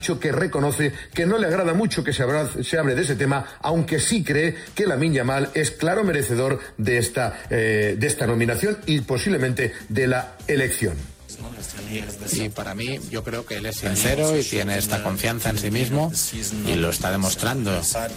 que reconoce que no le agrada mucho que se hable de ese tema, aunque sí cree que Lamine Yamal es claro merecedor de esta nominación y posiblemente de la elección. Y para mí, yo creo que él es sincero y tiene esta confianza en sí mismo y lo está demostrando.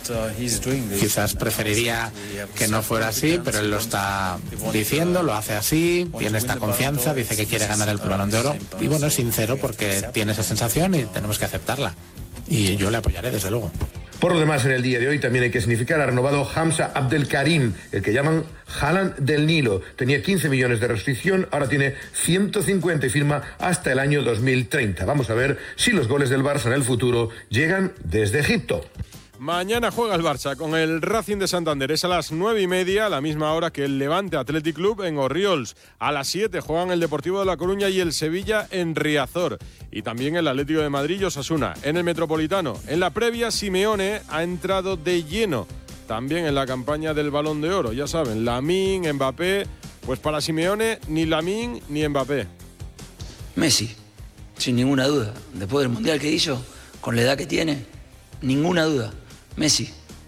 Quizás preferiría que no fuera así, pero él lo está diciendo, lo hace así, tiene esta confianza, dice que quiere ganar el Balón de Oro y bueno, es sincero porque tiene esa sensación y tenemos que aceptarla. Y yo le apoyaré, desde luego. Por lo demás, en el día de hoy también hay que significar ha renovado Hamza Abdelkarim, el que llaman Haaland del Nilo. Tenía 15 millones de restricción, ahora tiene 150 y firma hasta el año 2030. Vamos a ver si los goles del Barça en el futuro llegan desde Egipto. Mañana juega el Barça con el Racing de Santander. Es a las 9:30, a la misma hora que el Levante Athletic Club en Orriols. A las 7 juegan el Deportivo de La Coruña y el Sevilla en Riazor. Y también el Atlético de Madrid y Osasuna en el Metropolitano. En la previa, Simeone ha entrado de lleno también en la campaña del Balón de Oro. Ya saben, Lamine, Mbappé. Pues para Simeone, ni Lamine ni Mbappé. Messi, sin ninguna duda. Después del Mundial que hizo, con la edad que tiene, ninguna duda. Messi.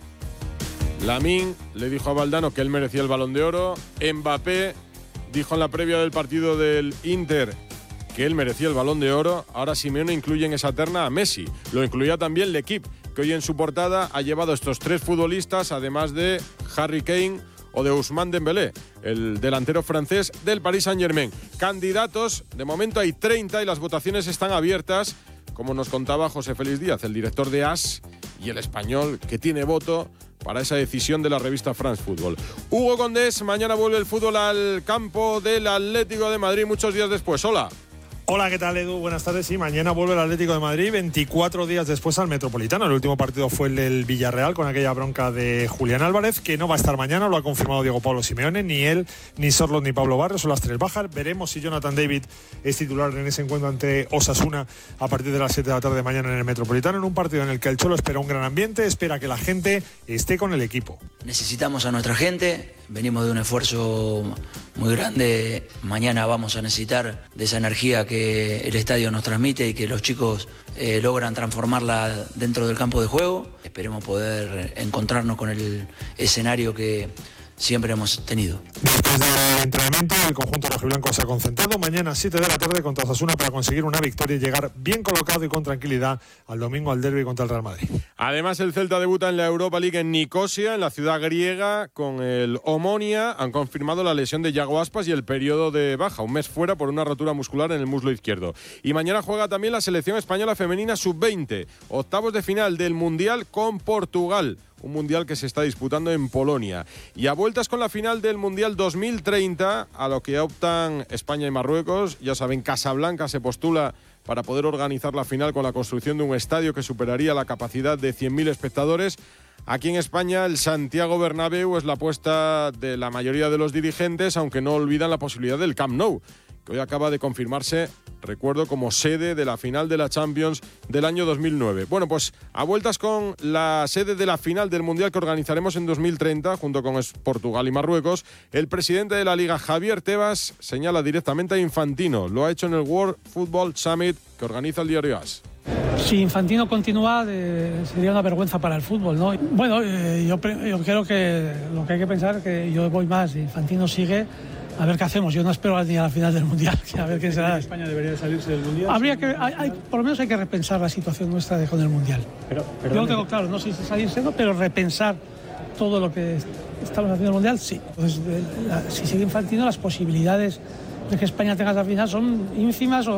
Lamine le dijo a Valdano que él merecía el Balón de Oro. Mbappé dijo en la previa del partido del Inter que él merecía el Balón de Oro. Ahora Simeone incluye en esa terna a Messi. Lo incluía también L'Équipe, que hoy en su portada ha llevado estos 3 futbolistas, además de Harry Kane o de Ousmane Dembélé, el delantero francés del Paris Saint-Germain. Candidatos, de momento hay 30 y las votaciones están abiertas, como nos contaba José Félix Díaz, el director de AS y el español que tiene voto para esa decisión de la revista France Football. Hugo Condés, mañana vuelve el fútbol al campo del Atlético de Madrid muchos días después. Hola. Hola, ¿qué tal, Edu? Buenas tardes. Sí, mañana vuelve el Atlético de Madrid, 24 días después al Metropolitano. El último partido fue el del Villarreal, con aquella bronca de Julián Álvarez, que no va a estar mañana, lo ha confirmado Diego Pablo Simeone. Ni él, ni Sorloth, ni Pablo Barrios son las 3 bajas. Veremos si Jonathan David es titular en ese encuentro ante Osasuna a partir de las 7 de la tarde mañana en el Metropolitano, en un partido en el que el Cholo espera un gran ambiente, espera que la gente esté con el equipo. Necesitamos a nuestra gente, venimos de un esfuerzo muy grande. Mañana vamos a necesitar de esa energía que el estadio nos transmite y que los chicos logran transformarla dentro del campo de juego. Esperemos poder encontrarnos con el escenario que siempre hemos tenido. Después del entrenamiento, el conjunto rojiblanco se ha concentrado mañana a 7 de la tarde contra Osasuna para conseguir una victoria y llegar bien colocado y con tranquilidad al domingo al derbi contra el Real Madrid. Además, el Celta debuta en la Europa League en Nicosia, en la ciudad griega, con el Omonia. Han confirmado la lesión de Yago Aspas y el periodo de baja, un mes fuera por una rotura muscular en el muslo izquierdo. Y mañana juega también la selección española femenina sub-20, octavos de final del Mundial con Portugal. Un mundial que se está disputando en Polonia. Y a vueltas con la final del Mundial 2030, a lo que optan España y Marruecos. Ya saben, Casablanca se postula para poder organizar la final con la construcción de un estadio que superaría la capacidad de 100.000 espectadores. Aquí en España, el Santiago Bernabéu es la apuesta de la mayoría de los dirigentes, aunque no olvidan la posibilidad del Camp Nou, que hoy acaba de confirmarse, recuerdo, como sede de la final de la Champions del año 2009. Bueno, pues a vueltas con la sede de la final del Mundial que organizaremos en 2030, junto con Portugal y Marruecos, el presidente de la Liga, Javier Tebas, señala directamente a Infantino. Lo ha hecho en el World Football Summit que organiza el diario AS. Si Infantino continúa, sería una vergüenza para el fútbol, ¿no? Bueno, yo creo que lo que hay que pensar es que yo voy más, si Infantino sigue, a ver qué hacemos. Yo no espero ni a la final del Mundial, a ver quién será. ¿España debería salirse del Mundial? Habría que, por lo menos hay que repensar la situación nuestra con el Mundial. Yo lo tengo claro, no sé si salirse o no, pero repensar todo lo que estamos haciendo en el Mundial, sí. Pues, si sigue Infantino, las posibilidades de que España tenga la final son ínfimas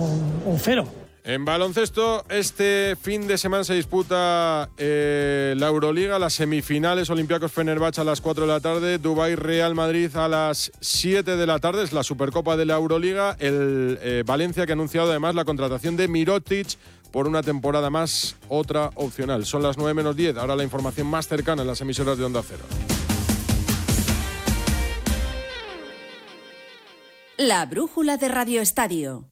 o cero. En baloncesto, este fin de semana se disputa la Euroliga, las semifinales, Olympiacos Fenerbahce a las 4 de la tarde, Dubái Real Madrid a las 7 de la tarde, es la Supercopa de la Euroliga, el Valencia que ha anunciado además la contratación de Mirotic por una temporada más, otra opcional. Son las 9 menos 10, ahora la información más cercana en las emisoras de Onda Cero. La brújula de Radio Estadio.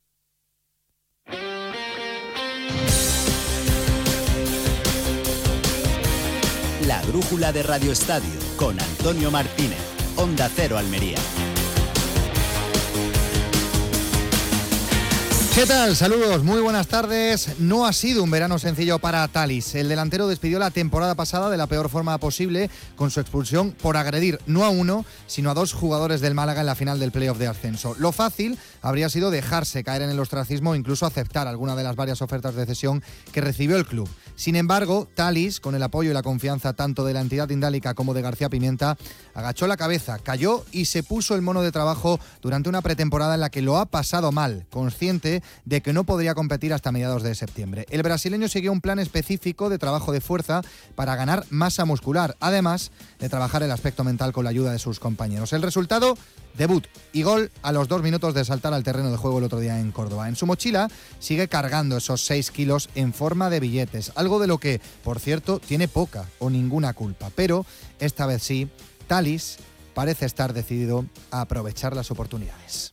La brújula de Radio Estadio con Antonio Martínez, Onda Cero Almería. ¿Qué tal? Saludos, muy buenas tardes. No ha sido un verano sencillo para Thalys. El delantero despidió la temporada pasada de la peor forma posible con su expulsión por agredir no a uno, sino a dos jugadores del Málaga en la final del playoff de ascenso. Lo fácil habría sido dejarse caer en el ostracismo o incluso aceptar alguna de las varias ofertas de cesión que recibió el club. Sin embargo, Thalys, con el apoyo y la confianza tanto de la entidad indálica como de García Pimienta, agachó la cabeza, cayó y se puso el mono de trabajo durante una pretemporada en la que lo ha pasado mal, consciente de que no podría competir hasta mediados de septiembre. El brasileño siguió un plan específico de trabajo de fuerza para ganar masa muscular, además de trabajar el aspecto mental con la ayuda de sus compañeros. El resultado, debut y gol a los 2 minutos de saltar al terreno de juego el otro día en Córdoba. En su mochila sigue cargando esos 6 kilos en forma de billetes, algo de lo que, por cierto, tiene poca o ninguna culpa. Pero esta vez sí, Thalys parece estar decidido a aprovechar las oportunidades.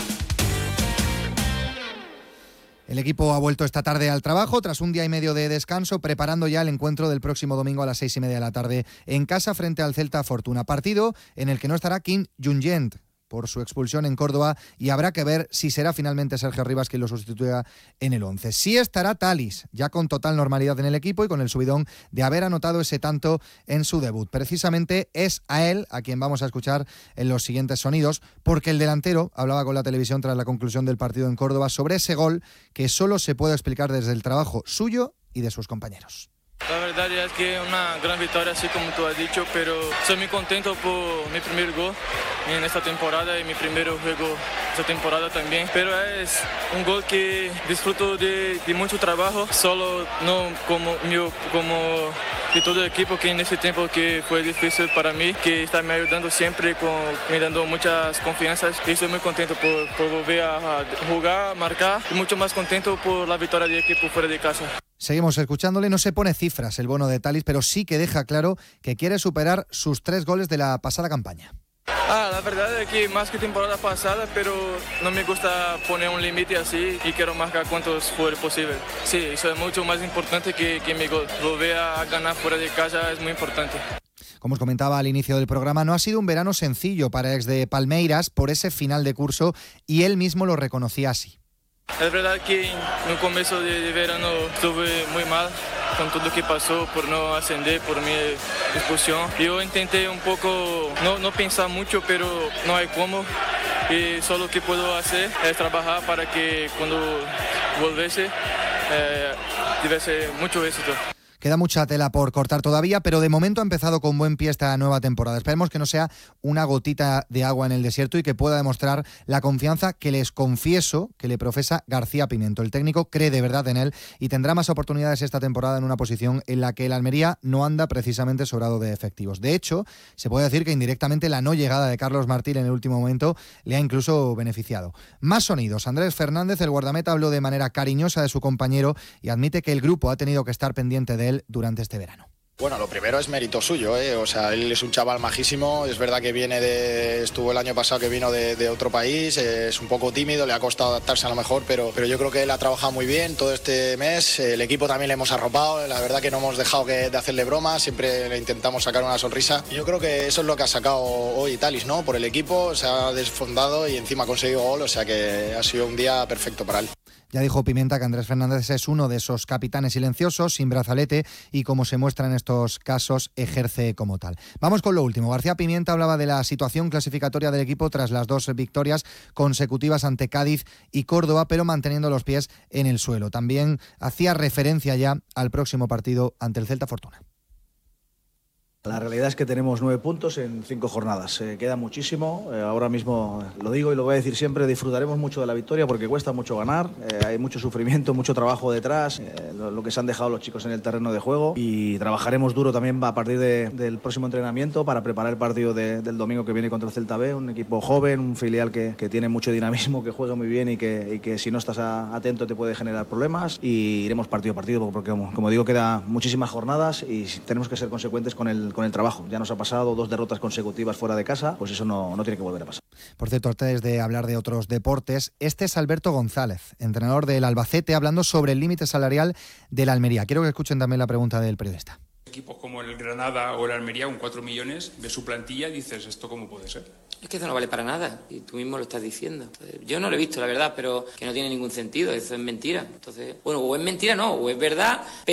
El equipo ha vuelto esta tarde al trabajo tras un día y medio de descanso, preparando ya el encuentro del próximo domingo a las 6:30 de la tarde en casa frente al Celta Fortuna. Partido en el que no estará Kim Jung-yent por su expulsión en Córdoba y habrá que ver si será finalmente Sergio Rivas quien lo sustituya en el 11. Sí estará Thalys, ya con total normalidad en el equipo y con el subidón de haber anotado ese tanto en su debut. Precisamente es a él a quien vamos a escuchar en los siguientes sonidos, porque el delantero hablaba con la televisión tras la conclusión del partido en Córdoba sobre ese gol que solo se puede explicar desde el trabajo suyo y de sus compañeros. La verdad es que es una gran victoria, así como tú has dicho, pero estoy muy contento por mi primer gol en esta temporada y mi primer juego esta temporada también. Pero es un gol que disfruto de mucho trabajo, solo no como de todo el equipo, que en ese tiempo que fue difícil para mí, que está me ayudando siempre, me dando muchas confianzas. Y estoy muy contento por volver a jugar, marcar, y mucho más contento por la victoria del equipo fuera de casa. Seguimos escuchándole, no se pone cifras el bono de Thalys, pero sí que deja claro que quiere superar sus 3 goles de la pasada campaña. La verdad es que más que temporada pasada, pero no me gusta poner un límite así y quiero marcar cuantos fuera posible. Sí, eso es mucho más importante que mi gol. Volver a ganar fuera de casa es muy importante. Como os comentaba al inicio del programa, no ha sido un verano sencillo para ex de Palmeiras por ese final de curso y él mismo lo reconocía así. Es verdad que en el comienzo de verano estuve muy mal con todo lo que pasó por no ascender, por mi expulsión. Yo intenté un poco no pensar mucho, pero no hay cómo. Y solo lo que puedo hacer es trabajar para que cuando volviese tuviese mucho éxito. Queda mucha tela por cortar todavía, pero de momento ha empezado con buen pie esta nueva temporada. Esperemos que no sea una gotita de agua en el desierto y que pueda demostrar la confianza que les confieso que le profesa García Pimienta. El técnico cree de verdad en él y tendrá más oportunidades esta temporada en una posición en la que el Almería no anda precisamente sobrado de efectivos. De hecho, se puede decir que indirectamente la no llegada de Carlos Martín en el último momento le ha incluso beneficiado. Más sonidos. Andrés Fernández, el guardameta, habló de manera cariñosa de su compañero y admite que el grupo ha tenido que estar pendiente de él durante este verano. Bueno, lo primero es mérito suyo, o sea, él es un chaval majísimo, es verdad que estuvo el año pasado que vino de otro país, es un poco tímido, le ha costado adaptarse a lo mejor, pero yo creo que él ha trabajado muy bien todo este mes, el equipo también le hemos arropado, la verdad que no hemos dejado de hacerle bromas, siempre le intentamos sacar una sonrisa, y yo creo que eso es lo que ha sacado hoy Thalys, ¿no? Por el equipo, se ha desfondado y encima ha conseguido gol, o sea que ha sido un día perfecto para él. Ya dijo Pimienta que Andrés Fernández es uno de esos capitanes silenciosos, sin brazalete, y como se muestra en estos casos, ejerce como tal. Vamos con lo último. García Pimienta hablaba de la situación clasificatoria del equipo tras las 2 victorias consecutivas ante Cádiz y Córdoba, pero manteniendo los pies en el suelo. También hacía referencia ya al próximo partido ante el Celta Fortuna. La realidad es que tenemos 9 puntos en 5 jornadas. Queda muchísimo. Ahora mismo lo digo y lo voy a decir siempre, disfrutaremos mucho de la victoria porque cuesta mucho ganar. Hay mucho sufrimiento, mucho trabajo detrás, lo que se han dejado los chicos en el terreno de juego, y trabajaremos duro también a partir del próximo entrenamiento para preparar el partido del domingo que viene contra el Celta B, un equipo joven, un filial que tiene mucho dinamismo, que juega muy bien y que si no estás atento te puede generar problemas, y iremos partido a partido porque como digo, queda muchísimas jornadas y tenemos que ser consecuentes con el trabajo. Ya nos ha pasado 2 derrotas consecutivas fuera de casa, pues eso no tiene que volver a pasar. Por cierto, antes de hablar de otros deportes, este es Alberto González, entrenador del Albacete, hablando sobre el límite salarial de la Almería. Quiero que escuchen también la pregunta del periodista. Equipos como el Granada o el Almería con 4 millones, de su plantilla, dices, ¿esto cómo puede ser? Es que eso no vale para nada, y tú mismo lo estás diciendo. Entonces, yo no lo he visto, la verdad, pero que no tiene ningún sentido, eso es mentira. Entonces, bueno, o es mentira no, o es verdad, pero